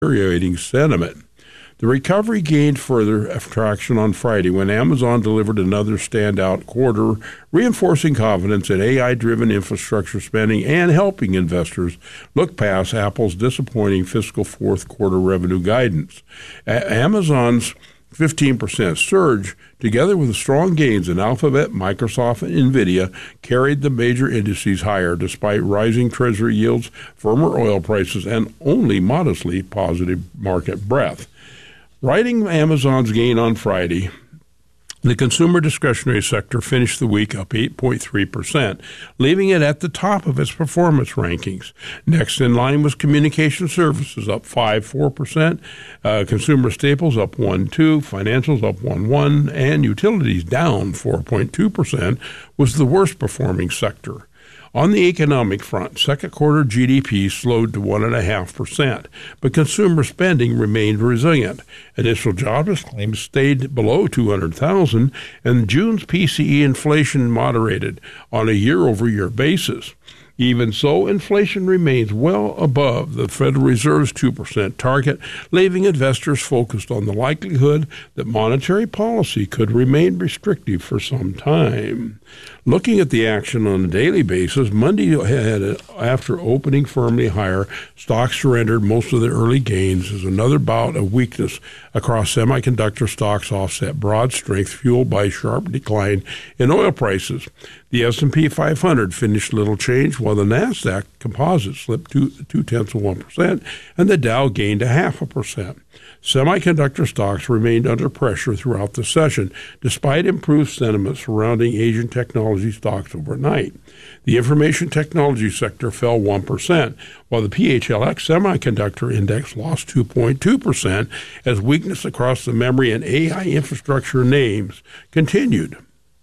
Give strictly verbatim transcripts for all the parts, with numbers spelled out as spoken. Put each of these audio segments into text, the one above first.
deteriorating sentiment. The recovery gained further traction on Friday when Amazon delivered another standout quarter, reinforcing confidence in A I-driven infrastructure spending and helping investors look past Apple's disappointing fiscal fourth quarter revenue guidance. A- Amazon's fifteen percent surge, together with strong gains in Alphabet, Microsoft, and NVIDIA, carried the major indices higher despite rising Treasury yields, firmer oil prices, and only modestly positive market breadth. Riding Amazon's gain on Friday, the consumer discretionary sector finished the week up eight point three percent, leaving it at the top of its performance rankings. Next in line was communication services, up five point four percent, uh, consumer staples up one point two percent, financials up one point one percent, and utilities down four point two percent, was the worst performing sector. On the economic front, second quarter G D P slowed to one point five percent, but consumer spending remained resilient. Initial jobless claims stayed below two hundred thousand, and June's P C E inflation moderated on a year-over-year basis. Even so, inflation remains well above the Federal Reserve's two percent target, leaving investors focused on the likelihood that monetary policy could remain restrictive for some time. Looking at the action on a daily basis, Monday had, after opening firmly higher, stocks surrendered most of their early gains as another bout of weakness across semiconductor stocks offset broad strength fueled by a sharp decline in oil prices. The S and P five hundred finished little change, while the NASDAQ composite slipped two, two-tenths of one percent, and the Dow gained a half a percent. Semiconductor stocks remained under pressure throughout the session, despite improved sentiment surrounding Asian technology stocks overnight. The information technology sector fell one percent, while the P H L X Semiconductor Index lost two point two percent as weakness across the memory and A I infrastructure names continued.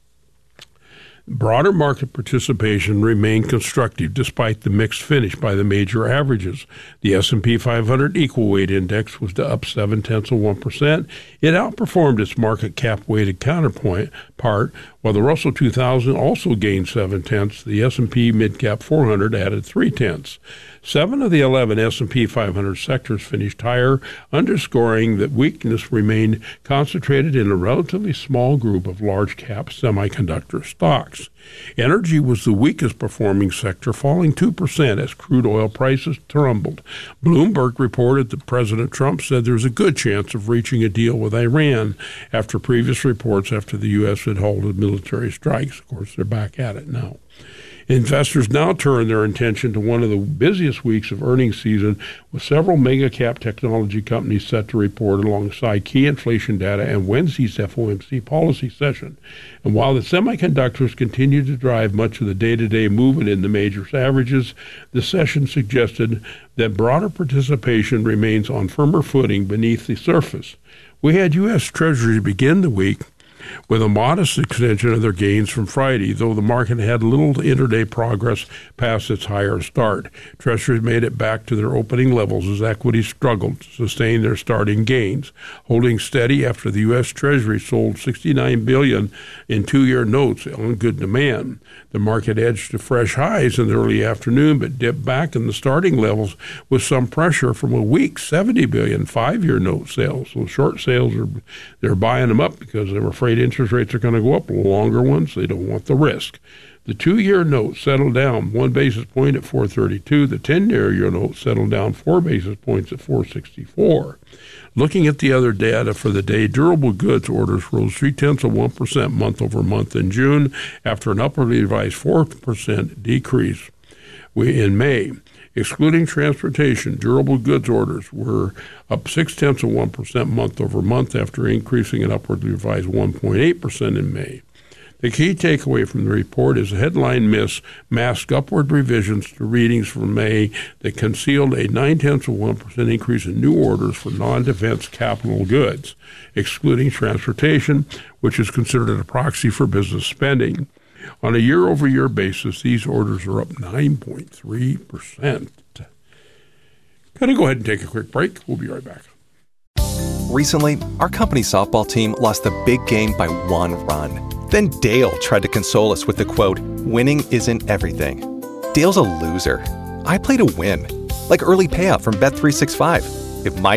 Broader market participation remained constructive despite the mixed finish by the major averages. The S and P five hundred Equal Weight Index was up seven-tenths of one percent. It outperformed its market cap-weighted counterpart, part, while the Russell two thousand also gained seven-tenths. The S and P Mid-Cap four hundred added three-tenths. Seven of the eleven S and P five hundred sectors finished higher, underscoring that weakness remained concentrated in a relatively small group of large-cap semiconductor stocks. Energy was the weakest performing sector, falling two percent as crude oil prices tumbled. Bloomberg reported that President Trump said there's a good chance of reaching a deal with Iran after previous reports after the U S had halted military strikes. Of course, they're back at it now. Investors now turn their attention to one of the busiest weeks of earnings season, with several mega-cap technology companies set to report alongside key inflation data and Wednesday's F O M C policy session. And while the semiconductors continue to drive much of the day-to-day movement in the major averages, the session suggested that broader participation remains on firmer footing beneath the surface. We had U S Treasury begin the week with a modest extension of their gains from Friday, though the market had little intraday progress past its higher start. Treasuries made it back to their opening levels as equities struggled to sustain their starting gains, holding steady after the U S Treasury sold sixty-nine billion dollars in two-year notes on good demand. The market edged to fresh highs in the early afternoon, but dipped back in the starting levels with some pressure from a weak seventy billion dollars five-year note sales. So short sales, are they're buying them up because they're afraid interest rates are going to go up. Longer ones, they don't want the risk. The two-year note settled down one basis point at four thirty-two. The ten-year note settled down four basis points at four sixty-four. Looking at the other data for the day, durable goods orders rose three-tenths of one percent month over month in June after an upwardly revised four percent decrease in May. Excluding transportation, durable goods orders were up six-tenths of one percent month over month after increasing an upwardly revised one point eight percent in May. The key takeaway from the report is the headline miss masked upward revisions to readings from May that concealed a nine-tenths of one percent increase in new orders for non-defense capital goods, excluding transportation, which is considered a proxy for business spending. On a year-over-year basis, these orders are up nine point three percent. Going to go ahead and take a quick break. We'll be right back. Recently, our company softball team lost the big game by one run. Then Dale tried to console us with the quote, "Winning isn't everything." Dale's a loser. I play to win, like early payout from Bet three sixty-five. If my